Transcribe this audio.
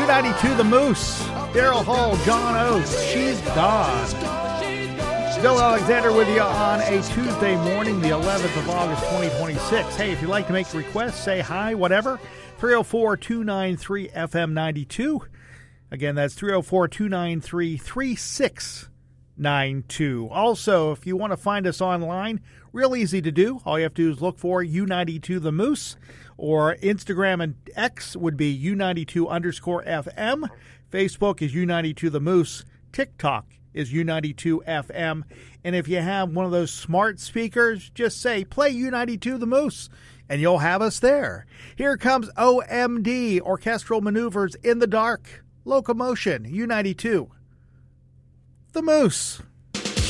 U92 The Moose, Daryl Hall, John Oates, She's Gone. Bill Alexander with you on a Tuesday morning, the 11th of August, 2026. Hey, if you'd like to make requests, say hi, whatever, 304-293-FM92. Again, that's 304-293-3692. Also, if you want to find us online, real easy to do. All you have to do is look for U92 The Moose, or Instagram and X would be U92_FM. Facebook is U92 The Moose. TikTok is U92 FM. And if you have one of those smart speakers, just say, play U92 The Moose, and you'll have us there. Here comes OMD, Orchestral Maneuvers in the Dark, Locomotion, U92 The Moose.